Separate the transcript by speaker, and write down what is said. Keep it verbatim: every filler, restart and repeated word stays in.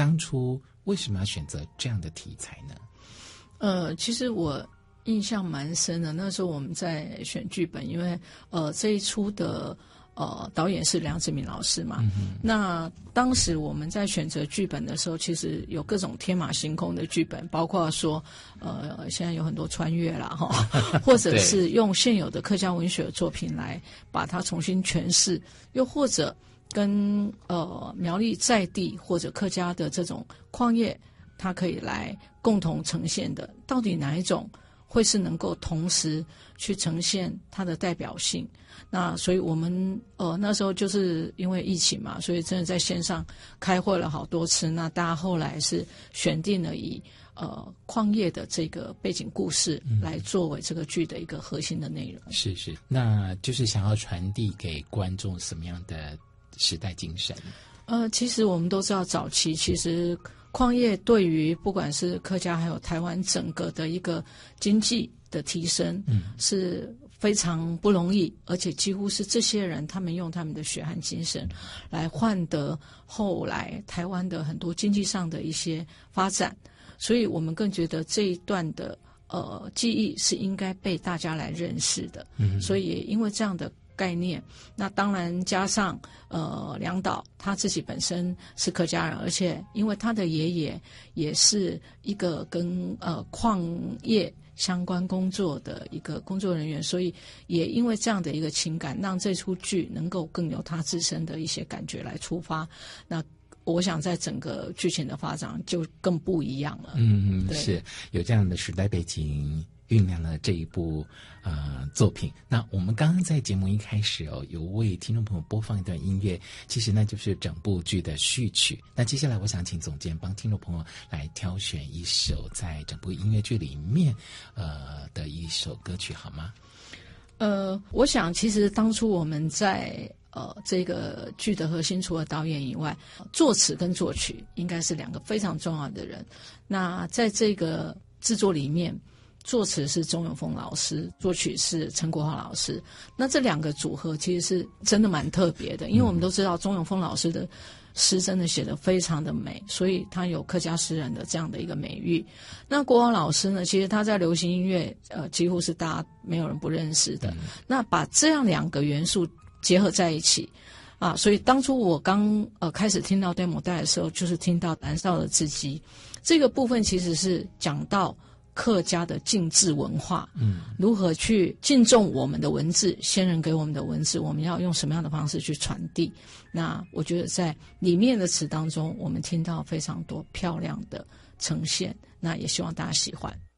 Speaker 1: 当初为什么要选择这样的题材呢？
Speaker 2: 呃，其实我印象蛮深的，那时候我们在选剧本，因为呃这一出的呃导演是梁志民老师嘛、嗯、那当时我们在选择剧本的时候，其实有各种天马行空的剧本，包括说呃现在有很多穿越啦哈，或者是用现有的客家文学的作品来把它重新诠释，又或者跟呃苗栗在地或者客家的这种矿业它可以来共同呈现的，到底哪一种会是能够同时去呈现它的代表性。那所以我们呃那时候就是因为疫情嘛，所以真的在线上开会了好多次，那大家后来是选定了以呃矿业的这个背景故事来作为这个剧的一个核心的内容、
Speaker 1: 嗯、是是，那就是想要传递给观众什么样的时代精神？
Speaker 2: 呃其实我们都知道早期其实矿业对于不管是客家还有台湾整个的一个经济的提升，嗯，是非常不容易，而且几乎是这些人他们用他们的血汗精神来换得后来台湾的很多经济上的一些发展，所以我们更觉得这一段的呃记忆是应该被大家来认识的，嗯，所以也因为这样的概念，那当然加上呃梁导他自己本身是客家人，而且因为他的爷爷也是一个跟呃矿业相关工作的一个工作人员，所以也因为这样的一个情感，让这出剧能够更有他自身的一些感觉来出发，那我想在整个剧情的发展就更不一样了。
Speaker 1: 嗯，是有这样的时代背景酝酿了这一部呃作品。那我们刚刚在节目一开始哦，有为听众朋友播放一段音乐，其实那就是整部剧的序曲。那接下来我想请总监帮听众朋友来挑选一首在整部音乐剧里面呃的一首歌曲好吗？
Speaker 2: 呃，我想其实当初我们在呃这个剧的核心除了导演以外，作词跟作曲应该是两个非常重要的人。那在这个制作里面，作词是钟永丰老师，作曲是陈国华老师。那这两个组合其实是真的蛮特别的，因为我们都知道钟永丰老师的诗真的写得非常的美，所以他有客家诗人的这样的一个美誉。那国华老师呢，其实他在流行音乐呃几乎是大家没有人不认识的。那把这样两个元素结合在一起啊，所以当初我刚呃开始听到 demo 带的时候，就是听到燃烧的自己这个部分，其实是讲到客家的敬字文化，嗯，如何去敬重我们的文字，先人给我们的文字，我们要用什么样的方式去传递？那我觉得在里面的词当中，我们听到非常多漂亮的呈现，那也希望大家喜欢。